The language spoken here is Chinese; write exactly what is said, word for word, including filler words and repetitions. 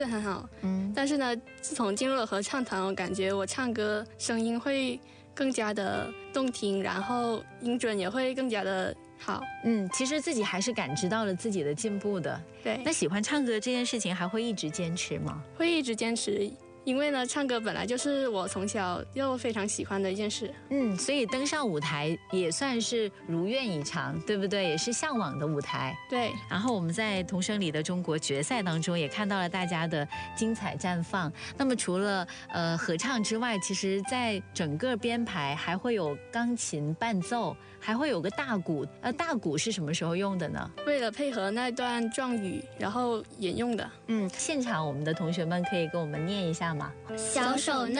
是很好，嗯，但是呢，自从进入了合唱团，我感觉我唱歌声音会更加的动听，然后音准也会更加的好。 嗯，其实自己还是感知到了自己的进步的。 对， 那喜欢唱歌这件事情还会一直坚持吗？ 会一直坚持。因为呢，唱歌本来就是我从小就非常喜欢的一件事。 嗯，所以登上舞台也算是如愿以偿，对不对？也是向往的舞台。 对。 然后我们在童声里的中国决赛当中也看到了大家的精彩绽放。那么除了呃合唱之外，其实在整个编排还会有钢琴伴奏，还会有个大鼓。呃，大鼓是什么时候用的呢？ 为了配合那段壮语，然后演用的。 嗯，现场我们的同学们可以跟我们念一下吗？ 小手那